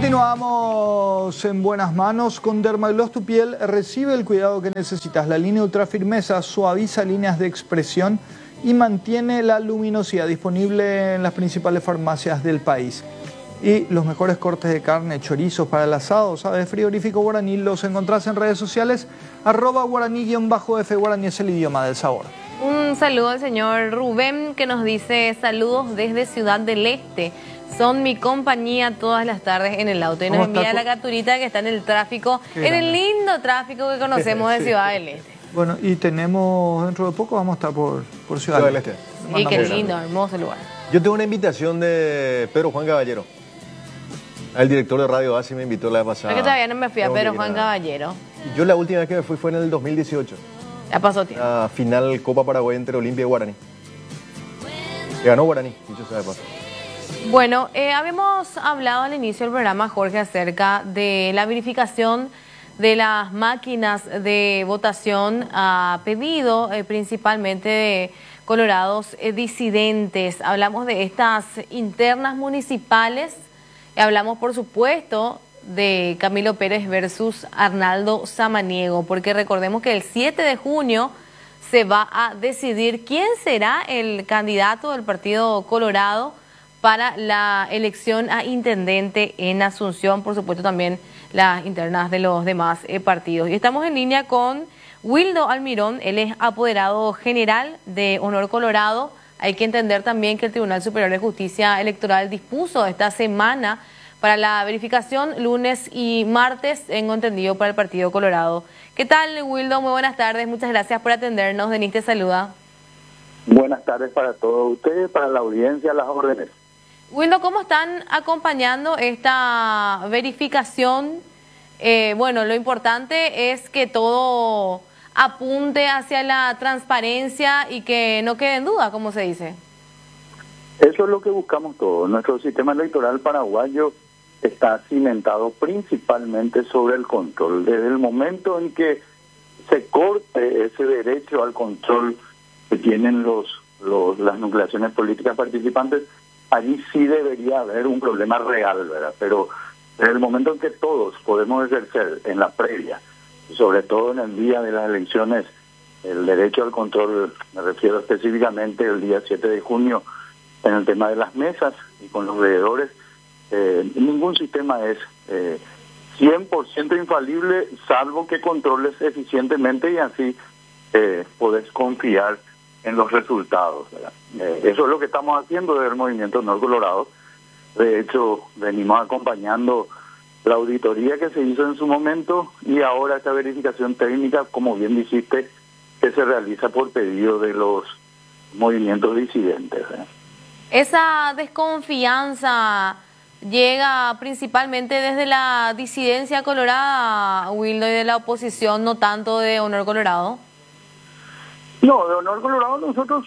Continuamos en buenas manos. Con Dermagloss tu piel recibe el cuidado que necesitas. La línea Ultra Firmeza suaviza líneas de expresión y mantiene la luminosidad, disponible en las principales farmacias del país. Y los mejores cortes de carne, chorizos para el asado, ¿sabes? Frigorífico Guaraní, los encontrás en redes sociales, @guaraní_f. Guaraní es el idioma del sabor. Un saludo al señor Rubén, que nos dice saludos desde Ciudad del Este. Son mi compañía todas las tardes en el auto. Y nos envía la capturita que está en el tráfico, en el lindo tráfico que conocemos de Ciudad del Este. Bueno, y tenemos, dentro de poco vamos a estar por Ciudad del Este. Y qué lindo, hermoso lugar. Yo tengo una invitación de Pedro Juan Caballero. El director de Radio ASI me invitó la vez pasada. Es que todavía no me fui a Pedro Juan Caballero. Yo la última vez que me fui fue en el 2018. Ya pasó tiempo. La final Copa Paraguay entre Olimpia y Guaraní. Que ganó Guaraní, dicho sea de paso. Bueno, habíamos hablado al inicio del programa, Jorge, acerca de la verificación de las máquinas de votación a pedido principalmente de colorados disidentes. Hablamos de estas internas municipales, y hablamos por supuesto de Camilo Pérez versus Arnaldo Samaniego, porque recordemos que el 7 de junio se va a decidir quién será el candidato del Partido Colorado para la elección a intendente en Asunción, por supuesto también las internas de los demás partidos. Y estamos en línea con Wildo Almirón, él es apoderado general de Honor Colorado. Hay que entender también que el Tribunal Superior de Justicia Electoral dispuso esta semana para la verificación lunes y martes, tengo entendido, para el Partido Colorado. ¿Qué tal, Wildo? Muy buenas tardes, muchas gracias por atendernos. Denis te saluda. Buenas tardes para todos ustedes, para la audiencia, las órdenes. Wildo, ¿cómo están acompañando esta verificación? Bueno, lo importante es que todo apunte hacia la transparencia y que no quede en duda, como se dice. Eso es lo que buscamos todos. Nuestro sistema electoral paraguayo está cimentado principalmente sobre el control. Desde el momento en que se corte ese derecho al control que tienen las nucleaciones políticas participantes, allí sí debería haber un problema real, ¿verdad? Pero desde el momento en que todos podemos ejercer en la previa, sobre todo en el día de las elecciones, el derecho al control, me refiero específicamente el día 7 de junio, en el tema de las mesas y con los veedores, ningún sistema es 100% infalible, salvo que controles eficientemente y así podés confiar en los resultados, ¿verdad? Eso es lo que estamos haciendo desde el Movimiento Honor Colorado. De hecho, venimos acompañando la auditoría que se hizo en su momento y ahora esta verificación técnica, como bien dijiste, que se realiza por pedido de los movimientos disidentes, ¿verdad? Esa desconfianza llega principalmente desde la disidencia colorada, Wildo, y de la oposición, no tanto de Honor Colorado. No, de Honor Colorado nosotros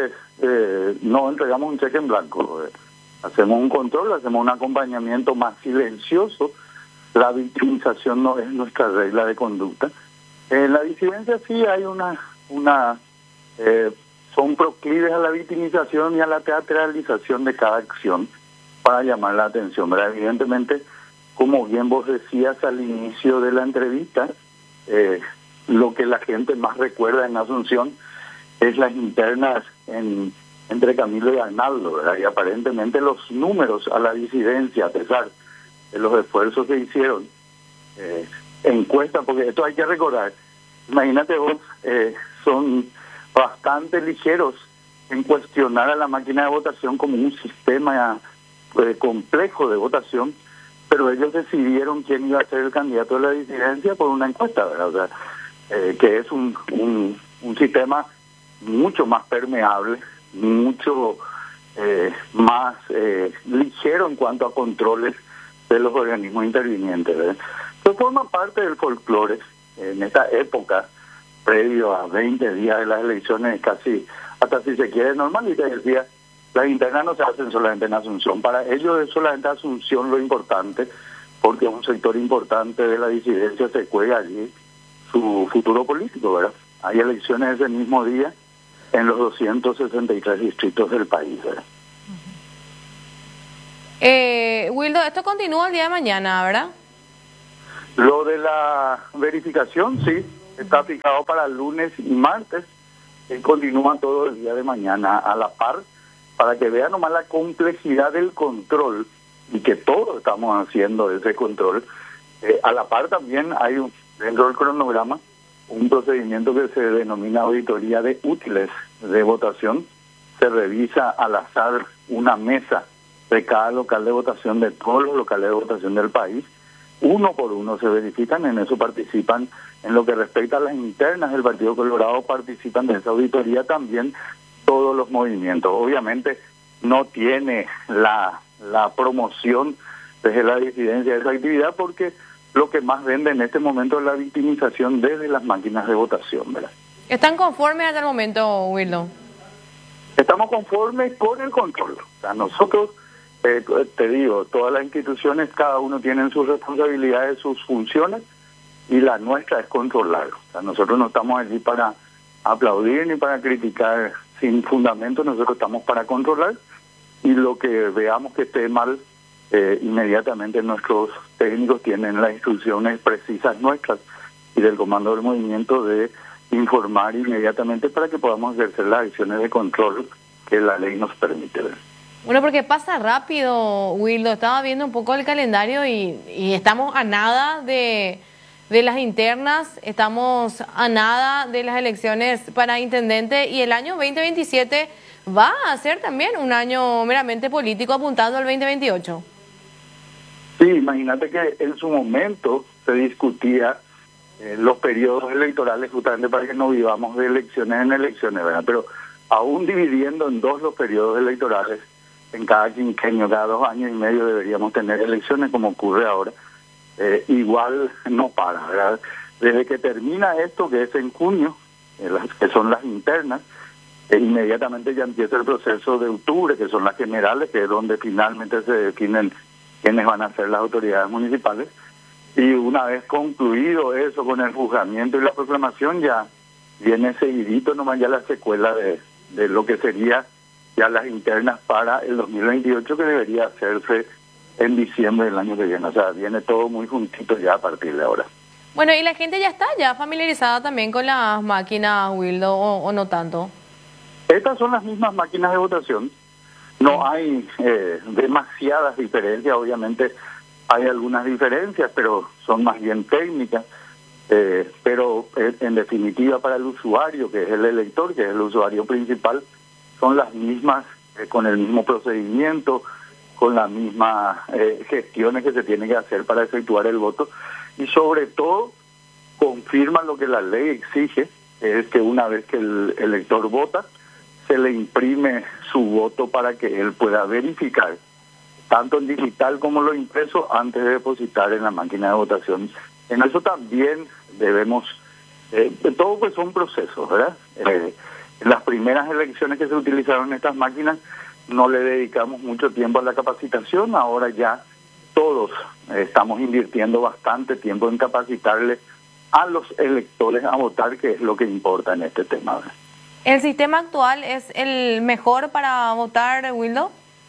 no entregamos un cheque en blanco. Hacemos un control, hacemos un acompañamiento más silencioso. La victimización no es nuestra regla de conducta. En la disidencia sí hay son proclives a la victimización y a la teatralización de cada acción para llamar la atención. Pero evidentemente, como bien vos decías al inicio de la entrevista, lo que la gente más recuerda en Asunción es las internas entre Camilo y Arnaldo, ¿verdad? Y aparentemente los números a la disidencia, a pesar de los esfuerzos que hicieron, encuestas, porque esto hay que recordar, imagínate vos, son bastante ligeros en cuestionar a la máquina de votación como un sistema complejo de votación, pero ellos decidieron quién iba a ser el candidato de la disidencia por una encuesta, ¿verdad? O sea, que es un sistema mucho más permeable, mucho más ligero en cuanto a controles de los organismos intervinientes, ¿verdad? Eso forma parte del folclore en esta época, previo a 20 días de las elecciones, casi hasta si se quiere normalita, el día. Las internas no se hacen solamente en Asunción. Para ellos es solamente Asunción lo importante, porque un sector importante de la disidencia se juega allí su futuro político, ¿verdad? Hay elecciones ese mismo día en los 263 distritos del país, ¿verdad? Wildo, esto continúa el día de mañana, ¿verdad? Lo de la verificación, sí, está fijado para lunes y martes. Continúa todo el día de mañana a la par, para que vean nomás la complejidad del control y que todos estamos haciendo ese control. A la par también hay dentro del cronograma un procedimiento que se denomina auditoría de útiles de votación. Se revisa al azar una mesa de cada local de votación, de todos los locales de votación del país. Uno por uno se verifican, en eso participan. En lo que respecta a las internas del Partido Colorado, participan de esa auditoría también todos los movimientos. Obviamente no tiene la promoción desde la disidencia de esa actividad, porque lo que más vende en este momento es la victimización desde las máquinas de votación, ¿verdad? ¿Están conformes hasta el momento, Wildo? Estamos conformes con el control. O sea, nosotros, te digo, todas las instituciones, cada uno tiene sus responsabilidades, sus funciones, y la nuestra es controlar. O sea, nosotros no estamos allí para aplaudir ni para criticar sin fundamento, nosotros estamos para controlar, y lo que veamos que esté mal, inmediatamente nuestros técnicos tienen las instrucciones precisas nuestras y del comando del movimiento de informar inmediatamente para que podamos ejercer las acciones de control que la ley nos permite ver. Bueno, porque pasa rápido, Wildo. Estaba viendo un poco el calendario y estamos a nada de las internas, estamos a nada de las elecciones para intendente, y el año 2027 va a ser también un año meramente político apuntando al 2028. Sí, imagínate que en su momento se discutía los periodos electorales justamente para que no vivamos de elecciones en elecciones, ¿verdad? Pero aún dividiendo en dos los periodos electorales, en cada quinquenio, cada 2 años y medio deberíamos tener elecciones como ocurre ahora. Igual no para, ¿verdad? Desde que termina esto, que es en junio, que son las internas, inmediatamente ya empieza el proceso de octubre, que son las generales, que es donde finalmente se definen quiénes van a ser las autoridades municipales. Y una vez concluido eso con el juzgamiento y la proclamación, ya viene seguidito nomás ya la secuela de lo que sería ya las internas para el 2028, que debería hacerse en diciembre del año que viene. O sea, viene todo muy juntito ya a partir de ahora. Bueno, y la gente ya está ya familiarizada también con las máquinas, Wildo, o no tanto. Estas son las mismas máquinas de votación. No hay demasiadas diferencias, obviamente hay algunas diferencias, pero son más bien técnicas. Pero en definitiva para el usuario, que es el elector, que es el usuario principal, son las mismas, con el mismo procedimiento, con las mismas gestiones que se tienen que hacer para efectuar el voto, y sobre todo confirma lo que la ley exige, es que una vez que el elector vota, se le imprime su voto para que él pueda verificar, tanto en digital como lo impreso, antes de depositar en la máquina de votación. En eso también debemos, todo pues son procesos, ¿verdad? En las primeras elecciones que se utilizaron estas máquinas no le dedicamos mucho tiempo a la capacitación, ahora ya todos estamos invirtiendo bastante tiempo en capacitarle a los electores a votar, que es lo que importa en este tema, ¿verdad? ¿El sistema actual es el mejor para votar, Wildo?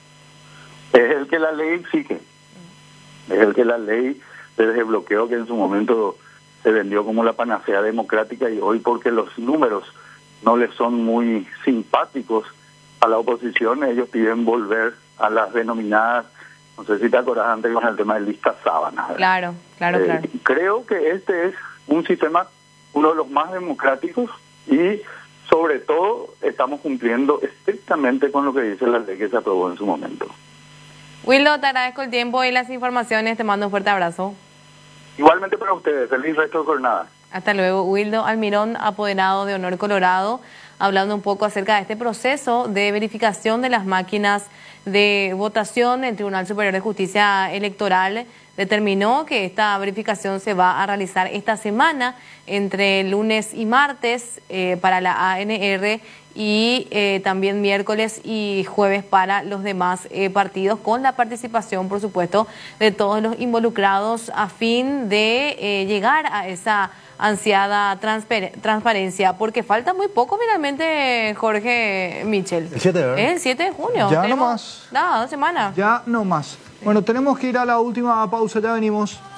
Es el que la ley exige, es el que la ley de desbloqueo, que en su momento se vendió como la panacea democrática, y hoy, porque los números no les son muy simpáticos a la oposición, ellos piden volver a las denominadas, no sé si te acordás antes con el tema de listas sábanas, ¿verdad? Claro. Creo que este es un sistema, uno de los más democráticos, y sobre todo estamos cumpliendo estrictamente con lo que dice la ley que se aprobó en su momento. Wildo, te agradezco el tiempo y las informaciones, te mando un fuerte abrazo. Igualmente para ustedes, feliz resto de jornada. Hasta luego. Wildo Almirón, apoderado de Honor Colorado, hablando un poco acerca de este proceso de verificación de las máquinas de votación. El Tribunal Superior de Justicia Electoral determinó que esta verificación se va a realizar esta semana, entre lunes y martes para la ANR, y también miércoles y jueves para los demás partidos, con la participación, por supuesto, de todos los involucrados, a fin de llegar a esa ansiada transparencia, porque falta muy poco finalmente, Jorge Michel. El 7, ¿verdad? Es el 7 de junio. Ya Tenemos nomás. No, 2 semanas. Ya no más. Bueno, tenemos que ir a la última pausa, ya venimos.